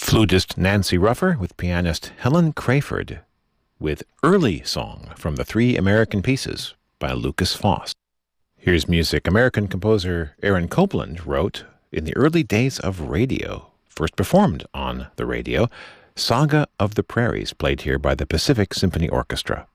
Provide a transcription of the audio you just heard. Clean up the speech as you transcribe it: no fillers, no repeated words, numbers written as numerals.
Flutist Nancy Ruffer with pianist Helen Crayford with Early Song from the Three American Pieces by Lucas Foss. Here's music American composer Aaron Copland wrote in the early days of radio, first performed on the radio. Saga of the Prairies, played here by the Pacific Symphony Orchestra.